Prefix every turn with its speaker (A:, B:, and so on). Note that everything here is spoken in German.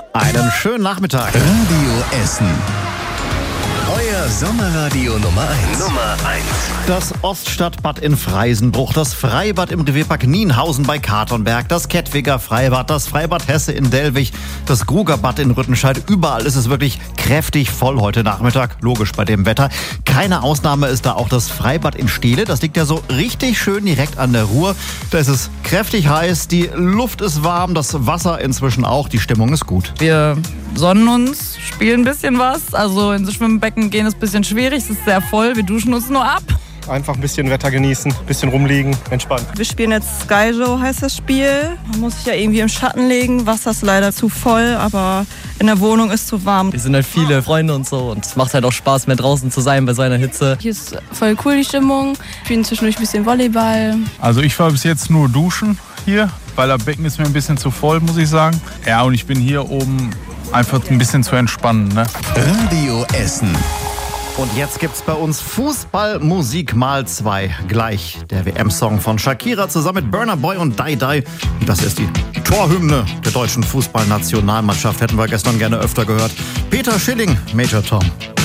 A: Einen schönen Nachmittag.
B: Radio Essen. Euer Sommerradio Nummer 1.
A: Das Oststadtbad in Freisenbruch, das Freibad im Revierpark Nienhausen bei Katernberg, das Kettwiger Freibad, das Freibad Hesse in Dellwig, das Grugerbad in Rüttenscheid. Überall ist es wirklich kräftig voll heute Nachmittag. Logisch bei dem Wetter. Keine Ausnahme ist da auch das Freibad in Steele. Das liegt ja so richtig schön direkt an der Ruhr. Da ist es kräftig heiß, die Luft ist warm, das Wasser inzwischen auch. Die Stimmung ist gut.
C: Wir sonnen uns, spielen ein bisschen was. Also ins Schwimmbecken gehen ist ein bisschen schwierig, es ist sehr voll, wir duschen uns nur ab.
D: Einfach ein bisschen Wetter genießen, ein bisschen rumliegen, entspannt.
E: Wir spielen jetzt Sky Joe, heißt das Spiel. Man muss sich ja irgendwie im Schatten legen. Wasser ist leider zu voll, aber in der Wohnung ist zu warm.
F: Wir sind halt viele Freunde und so und es macht halt auch Spaß, mehr draußen zu sein bei so einer Hitze.
G: Hier ist voll cool die Stimmung. Wir spielen zwischendurch ein bisschen Volleyball.
H: Also ich war bis jetzt nur duschen hier, weil das Becken ist mir ein bisschen zu voll, muss ich sagen. Ja, und ich bin hier oben einfach ein bisschen zu entspannen. Ne?
B: Radio Essen.
A: Und jetzt gibt's bei uns Fußballmusik mal 2. Gleich der WM-Song von Shakira zusammen mit Burna Boy und Dai Dai. Das ist die Torhymne der deutschen Fußballnationalmannschaft. Hätten wir gestern gerne öfter gehört. Peter Schilling, Major Tom.